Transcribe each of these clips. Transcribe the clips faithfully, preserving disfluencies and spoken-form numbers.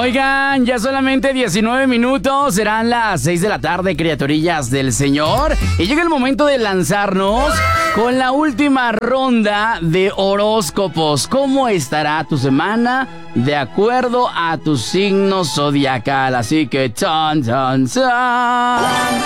Oigan, ya solamente diecinueve minutos, serán las seis de la tarde, criaturillas del Señor. Y llega el momento de lanzarnos con la última ronda de horóscopos. ¿Cómo estará tu semana de acuerdo a tu signo zodiacal? Así que, chan, chan, chan.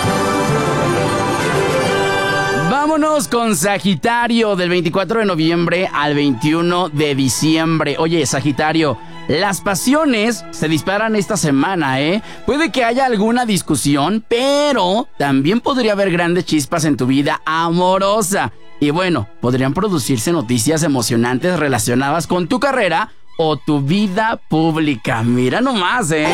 Vámonos con Sagitario, del veinticuatro de noviembre al veintiuno de diciembre. Oye, Sagitario, las pasiones se disparan esta semana, ¿eh? Puede que haya alguna discusión, pero también podría haber grandes chispas en tu vida amorosa. Y bueno, podrían producirse noticias emocionantes relacionadas con tu carrera o tu vida pública. Mira nomás, ¿eh?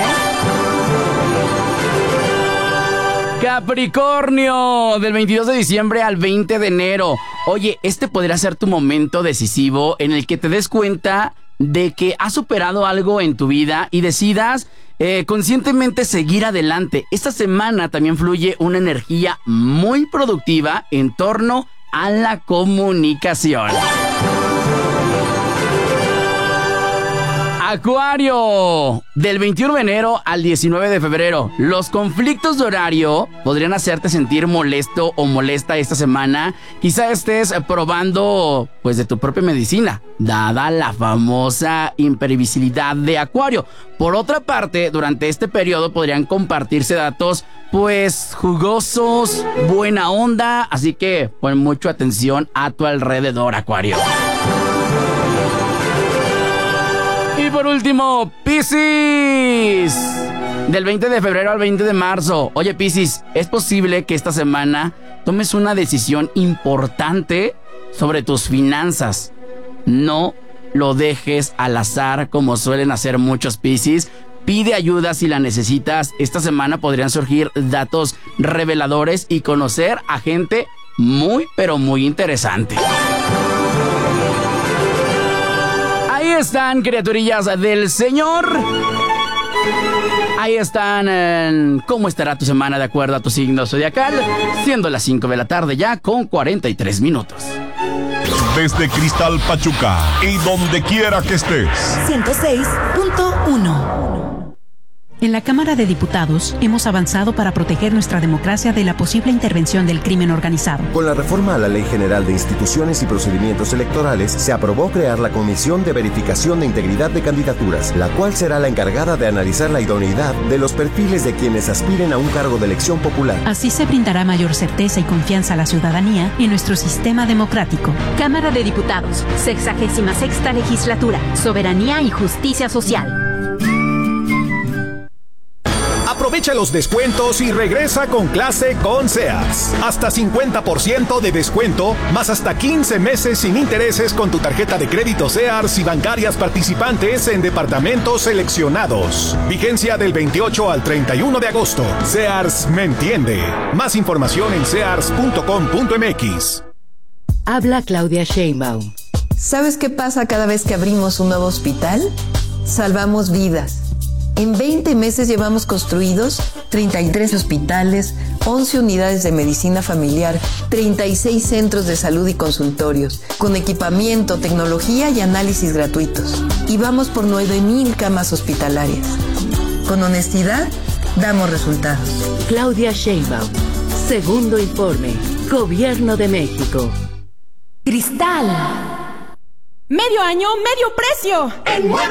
Capricornio, del veintidós de diciembre al veinte de enero. Oye, este podría ser tu momento decisivo en el que te des cuenta de que has superado algo en tu vida y decidas eh, conscientemente seguir adelante. Esta semana también fluye una energía muy productiva en torno a la comunicación. Acuario, del veintiuno de enero al diecinueve de febrero. Los conflictos de horario podrían hacerte sentir molesto o molesta esta semana. Quizá estés probando pues de tu propia medicina, dada la famosa imprevisibilidad de Acuario. Por otra parte, durante este periodo podrían compartirse datos pues jugosos, buena onda, así que pon mucha atención a tu alrededor, Acuario. Y por último, Piscis, del veinte de febrero al veinte de marzo. Oye, Piscis, es posible que esta semana tomes una decisión importante sobre tus finanzas. No lo dejes al azar como suelen hacer muchos Piscis. Pide ayuda si la necesitas. Esta semana podrían surgir datos reveladores y conocer a gente muy, pero muy interesante. Ahí están, criaturillas del Señor. Ahí están. Eh, ¿Cómo estará tu semana de acuerdo a tu signo zodiacal? Siendo las cinco de la tarde ya con cuarenta y tres minutos. Desde Cristal Pachuca y donde quiera que estés. ciento seis punto uno. En la Cámara de Diputados hemos avanzado para proteger nuestra democracia de la posible intervención del crimen organizado. Con la reforma a la Ley General de Instituciones y Procedimientos Electorales, se aprobó crear la Comisión de Verificación de Integridad de Candidaturas, la cual será la encargada de analizar la idoneidad de los perfiles de quienes aspiren a un cargo de elección popular. Así se brindará mayor certeza y confianza a la ciudadanía en nuestro sistema democrático. Cámara de Diputados, sexagésima sexta legislatura, Soberanía y Justicia Social. Aprovecha los descuentos y regresa con clase con Sears. Hasta cincuenta por ciento de descuento, más hasta quince meses sin intereses con tu tarjeta de crédito Sears y bancarias participantes en departamentos seleccionados. Vigencia del veintiocho al treinta y uno de agosto. Sears me entiende. Más información en sears punto com punto m x. Habla Claudia Sheinbaum. ¿Sabes qué pasa cada vez que abrimos un nuevo hospital? Salvamos vidas. En veinte meses llevamos construidos treinta y tres hospitales, once unidades de medicina familiar, treinta y seis centros de salud y consultorios, con equipamiento, tecnología y análisis gratuitos. Y vamos por nueve mil camas hospitalarias. Con honestidad, damos resultados. Claudia Sheinbaum. Segundo informe. Gobierno de México. Cristal. Medio año, medio precio. En